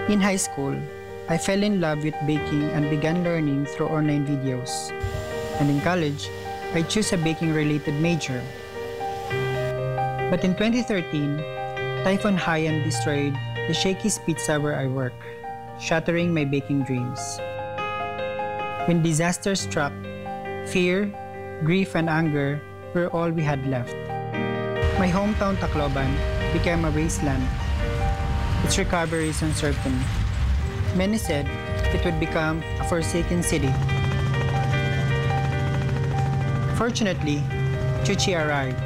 In high school, I fell in love with baking and began learning through online videos. And in college, I chose a baking-related major. But in 2013, Typhoon Haiyan destroyed the Shakey's Pizza where I work, shattering my baking dreams. When disaster struck, fear, grief, and anger were all we had left. My hometown Tacloban became a wasteland. Its recovery is uncertain. Many said it would become a forsaken city. Fortunately, Chuchi arrived.